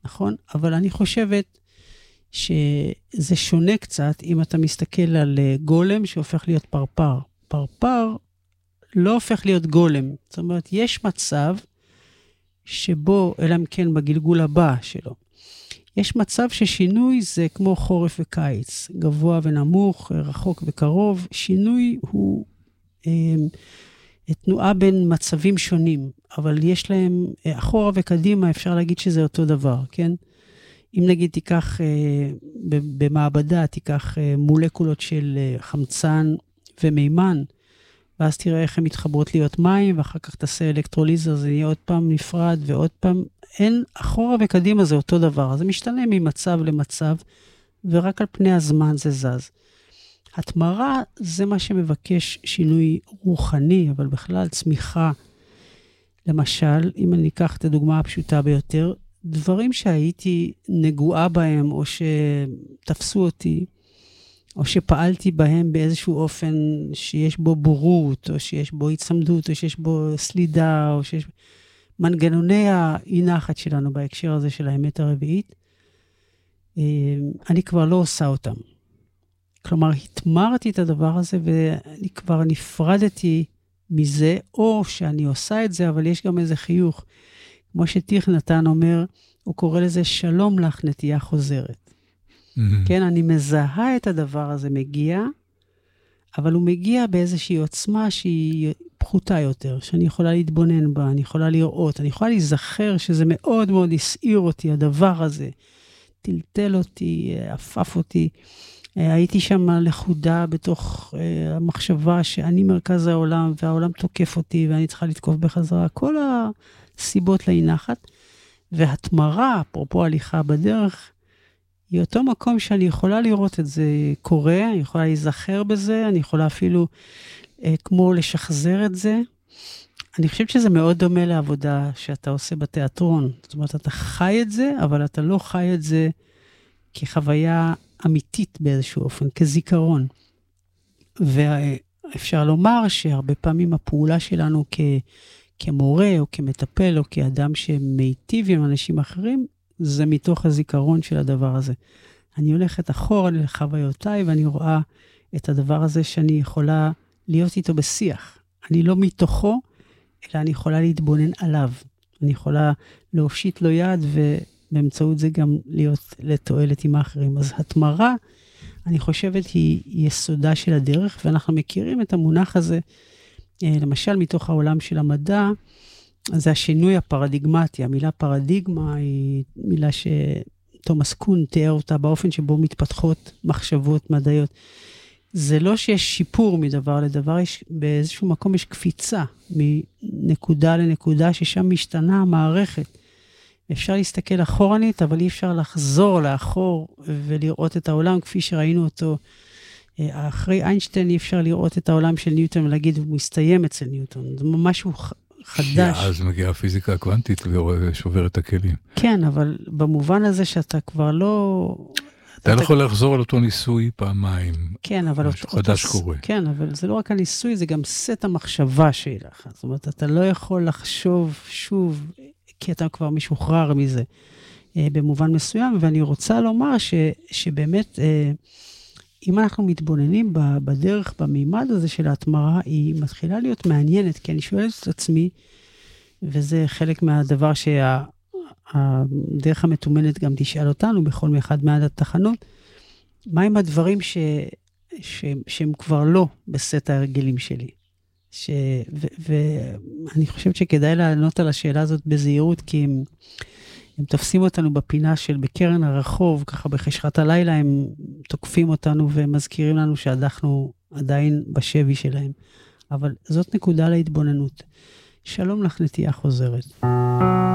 נכון? אבל אני חושבת שזה שונה קצת אם אתה מסתכל על גולם שהופך להיות פרפר. פרפר לא הופך להיות גולם. זאת אומרת, יש מצב שבו, אלא אם כן בגלגול הבא שלו, יש מצב ששינוי זה כמו חורף וקיץ, גבוה ונמוך, רחוק וקרוב. שינוי הוא תנועה בין מצבים שונים, אבל יש להם, אחורה וקדימה אפשר להגיד שזה אותו דבר, כן? אם נגיד תיקח במעבדה, תיקח מולקולות של חמצן ומימן, ואז תראה איך הן מתחברות להיות מים, ואחר כך תעשה אלקטרוליזה, זה יהיה עוד פעם נפרד, ועוד פעם, אין, אחורה וקדימה זה אותו דבר, אז זה משתנה ממצב למצב, ורק על פני הזמן זה זז. התמרה זה מה שמבקש שינוי רוחני, אבל בכלל צמיחה. למשל, אם אני אקח את הדוגמה הפשוטה ביותר, דברים שהייתי נגועה בהם, או שתפסו אותי, או שפעלתי בהם באיזשהו אופן שיש בו בורות, או שיש בו הצמדות, או שיש בו סלידה, או שיש מנגנוני האי-נחת שלנו בהקשר הזה של האמת הרביעית, אני כבר לא עושה אותם. כלומר, התמרתי את הדבר הזה, ואני כבר נפרדתי מזה, או שאני עושה את זה, אבל יש גם איזה חיוך. כמו שתיך נתן אומר, הוא קורא לזה שלום לך נטייה חוזרת. כן, אני מזהה את הדבר הזה מגיע, אבל הוא מגיע באיזושהי עוצמה שהיא פחותה יותר, שאני יכולה להתבונן בה, אני יכולה לראות, אני יכולה להיזכר שזה מאוד מאוד הסעיר אותי, הדבר הזה, טלטל אותי, אפף אותי, הייתי שם לחודה בתוך המחשבה שאני מרכז העולם, והעולם תוקף אותי, ואני צריכה לתקוף בחזרה, כל הסיבות להנחת, והתמרה, אפרופו הליכה בדרך, היא אותו מקום שאני יכולה לראות את זה קורה, אני יכולה להיזכר בזה, אני יכולה אפילו כמו לשחזר את זה. אני חושבת שזה מאוד דומה לעבודה שאתה עושה בתיאטרון. זאת אומרת, אתה חי את זה, אבל אתה לא חי את זה כחוויה אמיתית באיזשהו אופן, כזיכרון. ואפשר לומר שהרבה פעמים הפעולה שלנו כמורה או כמטפל או כאדם שמיטיב עם אנשים אחרים, זה מתוך הזיכרון של הדבר הזה. אני הולכת אחורה לחוויותיי, ואני רואה את הדבר הזה שאני יכולה להיות איתו בשיח. אני לא מתוכו, אלא אני יכולה להתבונן עליו. אני יכולה להושיט לו יד, ובאמצעות זה גם להיות לתועלת עם האחרים. אז התמרה, אני חושבת, היא יסודה של הדרך, ואנחנו מכירים את המונח הזה, למשל מתוך העולם של המדע, זה השינוי הפרדיגמטי. המילה פרדיגמה היא מילה שתומאס קון תיאר אותה באופן שבו מתפתחות מחשבות מדעיות. זה לא שיש שיפור מדבר לדבר, באיזשהו מקום יש קפיצה מנקודה לנקודה ששם משתנה המערכת. אפשר להסתכל אחורנית, אבל אי אפשר לחזור לאחור ולראות את העולם כפי שראינו אותו. אחרי איינשטיין אי אפשר לראות את העולם של ניוטון ולהגיד, הוא מסתיים אצל ניוטון. זה משהו חדש. אז מגיעה הפיזיקה הקוונטית ושובר את הכלים. כן, אבל במובן הזה שאתה כבר לא... אתה לא יכול לחזור על אותו ניסוי פעמיים. כן, אבל... משהו חדש קורה. כן, אבל זה לא רק הניסוי, זה גם סט המחשבה שלך. זאת אומרת, אתה לא יכול לחשוב שוב, כי אתה כבר משוחרר מזה במובן מסוים, ואני רוצה לומר שבאמת, אם אנחנו מתבוננים בדרך, במימד הזה של ההתמרה, היא מתחילה להיות מעניינת, כי אני שואלת את עצמי, וזה חלק מהדבר שהדרך המתומנת גם תשאל אותנו, בכל אחד מהתחנות, מהם הדברים שהם כבר לא בסט ההרגלים שלי. ואני חושבת שכדאי לענות על השאלה הזאת בזהירות, כי הם תופסים אותנו בפינה של בקרן הרחוב, ככה בחשכת הלילה, הם תוקפים אותנו ומזכירים לנו שאנחנו עדיין בשבי שלהם. אבל זאת נקודה להתבוננות. שלום לך נטייה חוזרת.